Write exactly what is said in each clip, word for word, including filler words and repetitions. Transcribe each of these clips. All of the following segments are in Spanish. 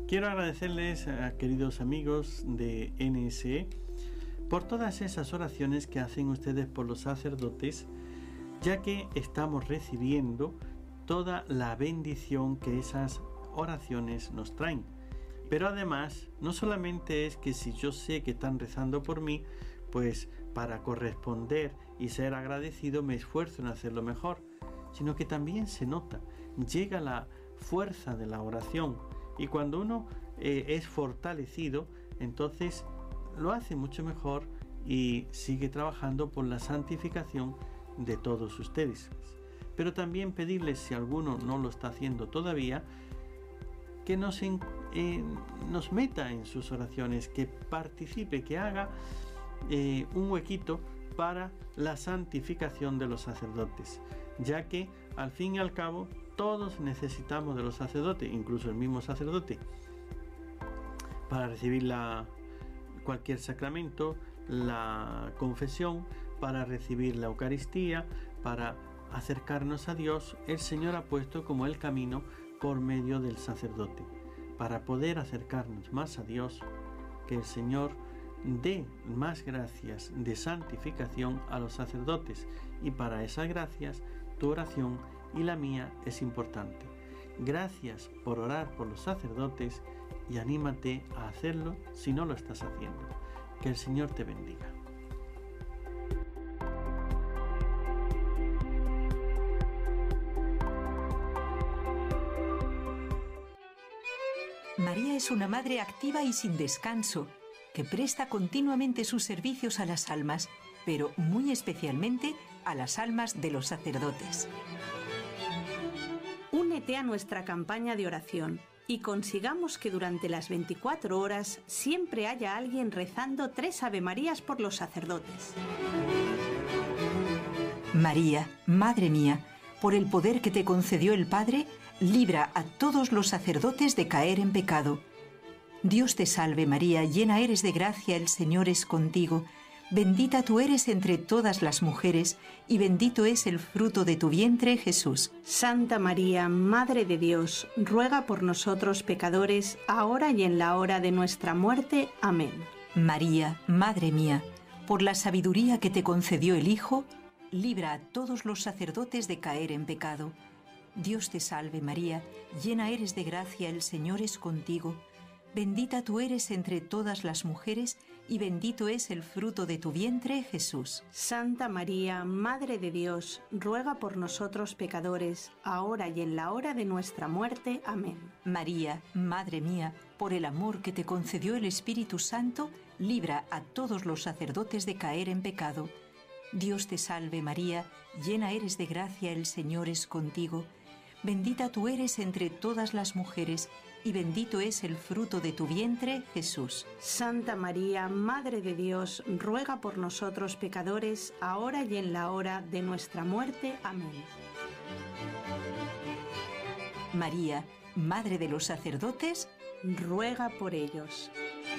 Quiero agradecerles a queridos amigos de N S E por todas esas oraciones que hacen ustedes por los sacerdotes, ya que estamos recibiendo toda la bendición que esas oraciones nos traen. Pero además, no solamente es que si yo sé que están rezando por mí, pues para corresponder y ser agradecido me esfuerzo en hacerlo mejor, sino que también se nota, llega la fuerza de la oración, y cuando uno eh, es fortalecido, entonces lo hace mucho mejor y sigue trabajando por la santificación de todos ustedes. Pero también pedirles, si alguno no lo está haciendo todavía, que nos, en, eh, nos meta en sus oraciones, que participe, que haga eh, un huequito para la santificación de los sacerdotes, ya que al fin y al cabo todos necesitamos de los sacerdotes, incluso el mismo sacerdote, para recibir la, cualquier sacramento, la confesión, para recibir la Eucaristía, para acercarnos a Dios. El Señor ha puesto como el camino por medio del sacerdote, para poder acercarnos más a Dios, que el Señor dé más gracias de santificación a los sacerdotes, y para esas gracias tu oración y la mía es importante. Gracias por orar por los sacerdotes y anímate a hacerlo si no lo estás haciendo. Que el Señor te bendiga. María es una madre activa y sin descanso, que presta continuamente sus servicios a las almas, pero muy especialmente a las almas de los sacerdotes. Únete a nuestra campaña de oración y consigamos que durante las veinticuatro horas siempre haya alguien rezando tres Avemarías por los sacerdotes. María, Madre mía, por el poder que te concedió el Padre, libra a todos los sacerdotes de caer en pecado. Dios te salve María, llena eres de gracia, el Señor es contigo. Bendita tú eres entre todas las mujeres, y bendito es el fruto de tu vientre, Jesús. Santa María, Madre de Dios, ruega por nosotros pecadores, ahora y en la hora de nuestra muerte. Amén. María, Madre mía, por la sabiduría que te concedió el Hijo, libra a todos los sacerdotes de caer en pecado. Dios te salve María, llena eres de gracia, el Señor es contigo. Bendita tú eres entre todas las mujeres, y bendito es el fruto de tu vientre, Jesús. Santa María, Madre de Dios, ruega por nosotros pecadores, ahora y en la hora de nuestra muerte. Amén. María, Madre mía, por el amor que te concedió el Espíritu Santo, libra a todos los sacerdotes de caer en pecado. Dios te salve María, llena eres de gracia, el Señor es contigo. Bendita tú eres entre todas las mujeres, y bendito es el fruto de tu vientre, Jesús. Santa María, Madre de Dios, ruega por nosotros pecadores, ahora y en la hora de nuestra muerte. Amén. María, Madre de los sacerdotes, ruega por ellos.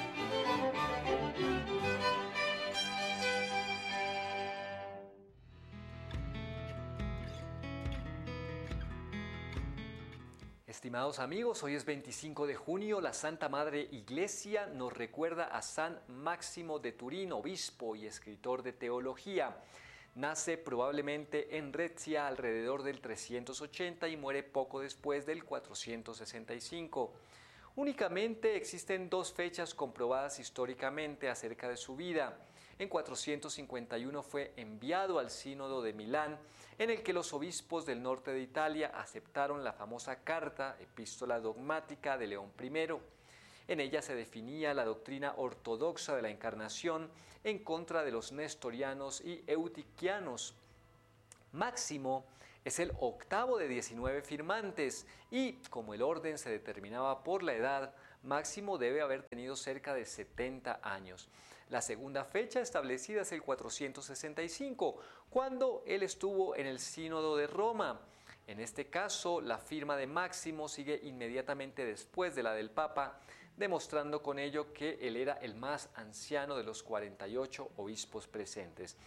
Estimados amigos, hoy es veinticinco de junio, la Santa Madre Iglesia nos recuerda a San Máximo de Turín, obispo y escritor de teología. Nace probablemente en Rezia alrededor del trescientos ochenta y muere poco después del cuatrocientos sesenta y cinco. Únicamente existen dos fechas comprobadas históricamente acerca de su vida. En cuatrocientos cincuenta y uno fue enviado al Sínodo de Milán, en el que los obispos del norte de Italia aceptaron la famosa carta, epístola dogmática de León primero. En ella se definía la doctrina ortodoxa de la Encarnación en contra de los nestorianos y eutiquianos. Máximo es el octavo de diecinueve firmantes y, como el orden se determinaba por la edad, Máximo debe haber tenido cerca de setenta años. La segunda fecha establecida es el cuatrocientos sesenta y cinco, cuando él estuvo en el Sínodo de Roma. En este caso, la firma de Máximo sigue inmediatamente después de la del Papa, demostrando con ello que él era el más anciano de los cuarenta y ocho obispos presentes.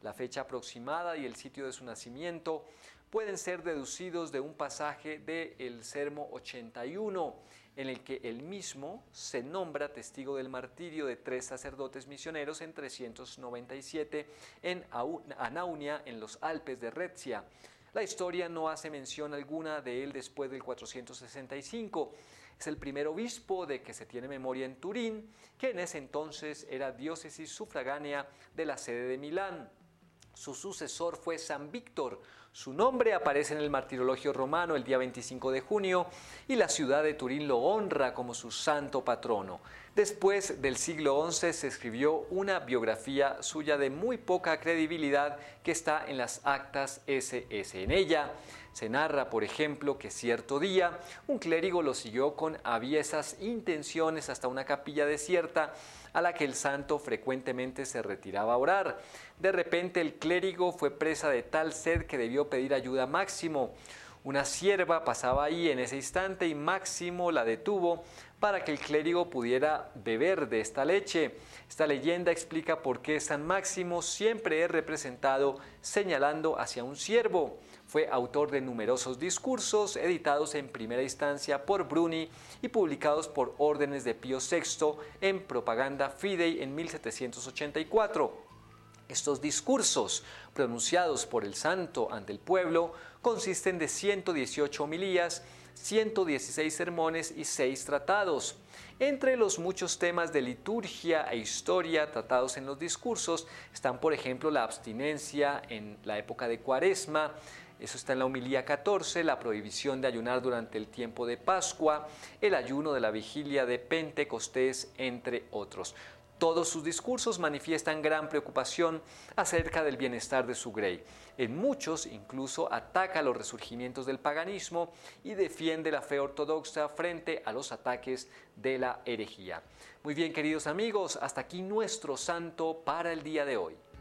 La fecha aproximada y el sitio de su nacimiento pueden ser deducidos de un pasaje del Sermo ochenta y uno, en el que él mismo se nombra testigo del martirio de tres sacerdotes misioneros en trescientos noventa y siete en Anaunia, en los Alpes de Retzia. La historia no hace mención alguna de él después del cuatrocientos sesenta y cinco. Es el primer obispo de que se tiene memoria en Turín, que en ese entonces era diócesis sufragánea de la sede de Milán. Su sucesor fue San Víctor. Su nombre aparece en el martirologio romano el día veinticinco de junio y la ciudad de Turín lo honra como su santo patrono. Después del siglo once se escribió una biografía suya de muy poca credibilidad que está en las actas ese ese. En ella se narra, por ejemplo, que cierto día un clérigo lo siguió con aviesas intenciones hasta una capilla desierta a la que el santo frecuentemente se retiraba a orar. De repente el clérigo fue presa de tal sed que debió pedir ayuda a Máximo. Una sierva pasaba ahí en ese instante y Máximo la detuvo para que el clérigo pudiera beber de esta leche. Esta leyenda explica por qué San Máximo siempre es representado señalando hacia un ciervo. Fue autor de numerosos discursos editados en primera instancia por Bruni y publicados por órdenes de Pío sexto en Propaganda Fidei en mil setecientos ochenta y cuatro. Estos discursos, pronunciados por el santo ante el pueblo, consisten de ciento dieciocho homilías, ciento dieciséis sermones y seis tratados. Entre los muchos temas de liturgia e historia tratados en los discursos están, por ejemplo, la abstinencia en la época de Cuaresma. Eso está en la homilía catorce, la prohibición de ayunar durante el tiempo de Pascua, el ayuno de la vigilia de Pentecostés, entre otros. Todos sus discursos manifiestan gran preocupación acerca del bienestar de su grey. En muchos incluso ataca los resurgimientos del paganismo y defiende la fe ortodoxa frente a los ataques de la herejía. Muy bien, queridos amigos, hasta aquí nuestro santo para el día de hoy.